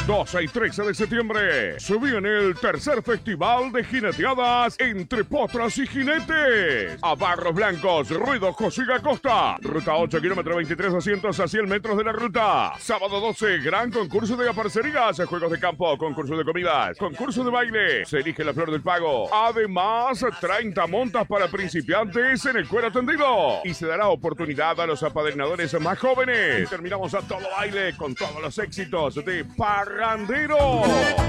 12 y 13 de septiembre se viene el tercer festival de jineteadas entre potras y jinetes. A Barros Blancos, Ruido José Acosta. Ruta 8, kilómetro 23,200 a 100 metros de la ruta. Sábado 12, gran concurso de aparcerías, juegos de campo, concurso de comidas, concurso de baile. Se elige la flor del pago. Además, 30 montas para principiantes en el cuero tendido. Y se dará oportunidad a los apadrinadores más jóvenes. Terminamos a todo baile con todos los éxitos de Parrandero.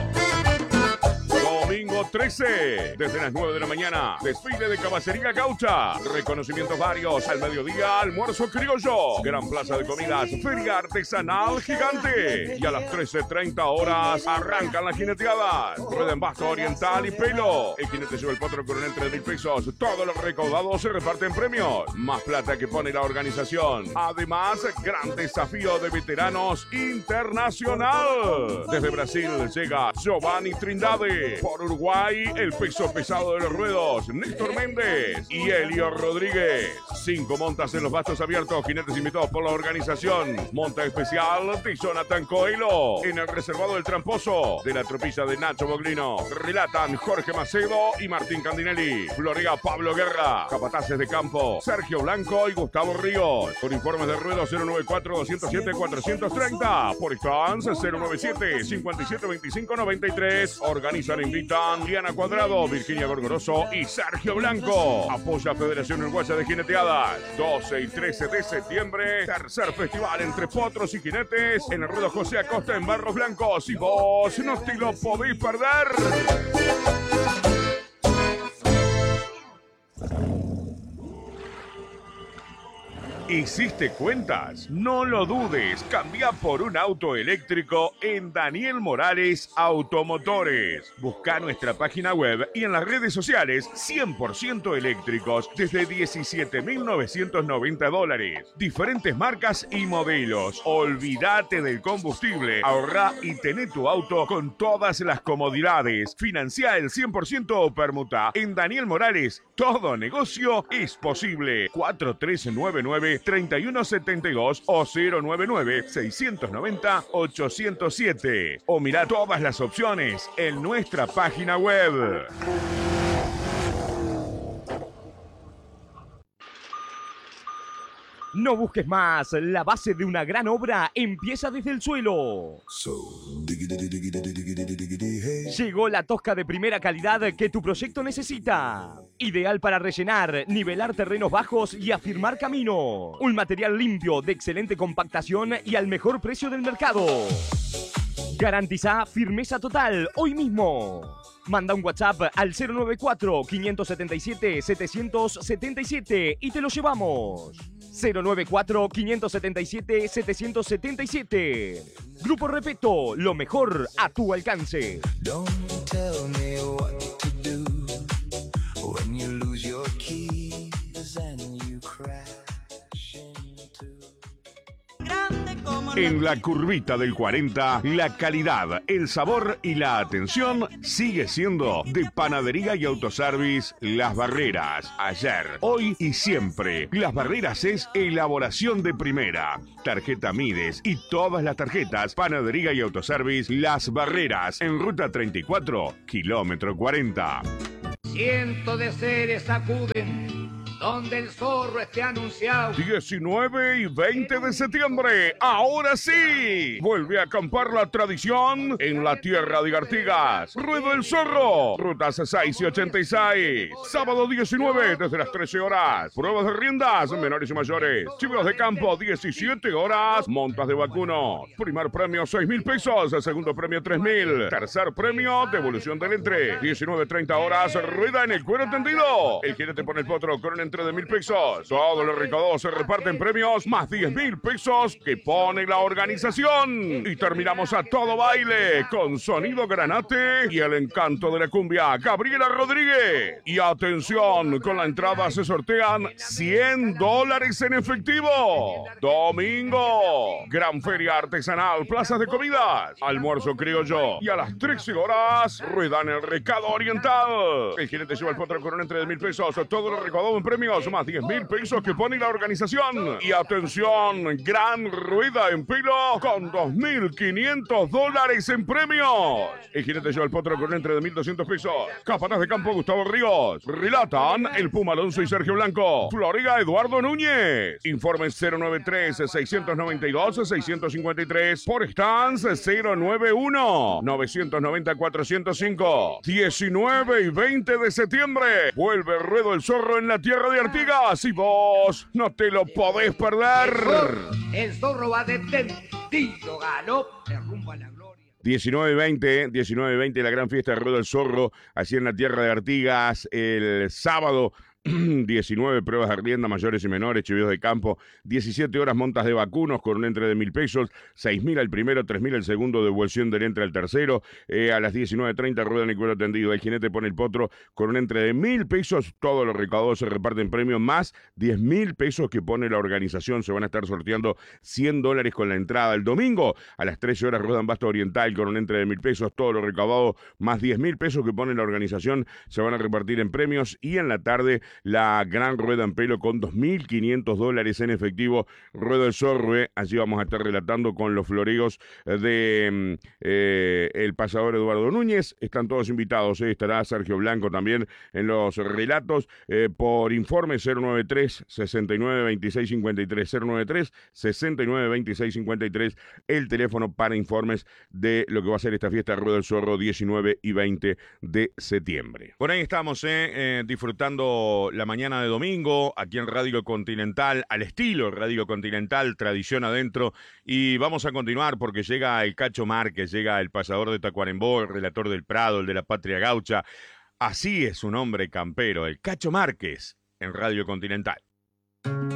Domingo 13, desde las 9 de la mañana, desfile de caballería gaucha, reconocimientos varios, al mediodía, almuerzo criollo, gran plaza de comidas, feria artesanal gigante, y a las 13:30 horas arrancan las jineteadas, rueda en basto oriental y pelo, el jinete lleva el potro con entre 3.000 pesos, todos los recaudados se reparten premios, más plata que pone la organización, además, gran desafío de veteranos internacional, desde Brasil llega Giovanni Trindade. Por Uruguay, el peso pesado de los ruedos, Néstor Méndez y Elio Rodríguez. 5 montas en los bastos abiertos, jinetes invitados por la organización. Monta especial de Jonathan Coelho. En el reservado del Tramposo, de la tropilla de Nacho Boglino. Relatan Jorge Macedo y Martín Candinelli. Florea Pablo Guerra. Capataces de campo, Sergio Blanco y Gustavo Ríos. Por informes de ruedos 094-207-430. Por Stans 097-5725-93. Organizan e invitan Diana Cuadrado, Virginia Gorgoroso y Sergio Blanco. Apoya Federación Uruguaya de Jineteadas. 12 y 13 de septiembre, tercer festival entre potros y jinetes en el ruedo José Acosta en Barros Blancos. Y vos no te lo podéis perder. ¿Hiciste cuentas? No lo dudes, cambia por un auto eléctrico en Daniel Morales Automotores. Busca nuestra página web y en las redes sociales 100% eléctricos desde $17.990. Diferentes marcas y modelos. Olvídate del combustible, ahorra y tené tu auto con todas las comodidades. Financia el 100% o permuta. En Daniel Morales, todo negocio es posible. 4399-3172 o 099-690-807. O mirá todas las opciones en nuestra página web. No busques más, la base de una gran obra empieza desde el suelo. Llegó la tosca de primera calidad que tu proyecto necesita. Ideal para rellenar, nivelar terrenos bajos y afirmar camino. Un material limpio, de excelente compactación y al mejor precio del mercado. Garantiza firmeza total hoy mismo. Manda un WhatsApp al 094-577-777 y te lo llevamos. 094-577-777. Grupo Repeto, lo mejor a tu alcance. En la curvita del 40, la calidad, el sabor y la atención sigue siendo de Panadería y Autoservice Las Barreras. Ayer, hoy y siempre. Las Barreras es elaboración de primera. Tarjeta Mides y todas las tarjetas Panadería y Autoservice Las Barreras. En ruta 34, kilómetro 40. Cientos de seres acuden donde el zorro esté anunciado. 19 y 20 de septiembre, ahora sí, vuelve a acampar la tradición en la tierra de Artigas. Ruedo el Zorro, rutas 6 y 86. Sábado 19, desde las 13 horas. Pruebas de riendas, menores y mayores. Chivos de campo, 17 horas. Montas de vacuno. Primer premio, 6.000 pesos. Segundo premio, 3.000. Tercer premio, devolución del entre. 19:30 horas, rueda en el cuero tendido. El jinete pone el potro con un de 1.000 pesos. Todos los recaudados se reparten premios más 10.000 pesos que pone la organización. Y terminamos a todo baile con sonido granate y el encanto de la cumbia. Gabriela Rodríguez. Y atención, con la entrada se sortean $100 en efectivo. Domingo, gran feria artesanal, plazas de comidas, almuerzo criollo. Y a las 13 horas, rueda en el recado oriental. El jinete lleva el potro con un entre de 1.000 pesos. Todo lo recaudado en premios premios, más 10.000 pesos que pone la organización. Y atención, gran rueda en pelo con $2.500 en premios. El jinete lleva el potro con un entre de 1.200 pesos. Capataz de campo Gustavo Ríos. Relatan el Puma Alonso y Sergio Blanco. Floriga Eduardo Núñez. Informe 093-692-653. Por Stans 091-990-405. 19 y 20 de septiembre. Vuelve Ruedo el Zorro en la tierra de Artigas. Y vos no te lo podés perder. El zorro va de tendido galope rumbo a la gloria. 19 y 20, la gran fiesta de Ruedo el Zorro, así en la tierra de Artigas, el sábado. 19 pruebas de rienda mayores y menores, chivios de campo, 17 horas montas de vacunos con un entre de 1.000 pesos, 6.000 al primero, 3.000 al segundo, devolución del entre al tercero. A las 19:30 ruedan el cuero tendido, el jinete pone el potro con un entre de 1.000 pesos, todos los recaudados se reparten premios más 10.000 pesos que pone la organización. Se van a estar sorteando $100 con la entrada. El domingo a las 13 horas ruedan Basto Oriental con un entre de 1.000 pesos, todos los recaudados más 10.000 pesos que pone la organización se van a repartir en premios. Y en la tarde la gran rueda en pelo con $2.500 en efectivo. Rueda el Zorro, allí vamos a estar relatando con los floreos de el pasador Eduardo Núñez. Están todos invitados, estará Sergio Blanco también en los relatos. Por informe 093-692653, 093-692653, el teléfono para informes de lo que va a ser esta fiesta Rueda el Zorro 19 y 20 de septiembre. Por ahí estamos disfrutando la mañana de domingo, aquí en Radio Continental, al estilo Radio Continental, tradición adentro, y vamos a continuar porque llega el Cacho Márquez, llega el pasador de Tacuarembó, el relator del Prado, el de la Patria Gaucha, así es su nombre campero, el Cacho Márquez, en Radio Continental.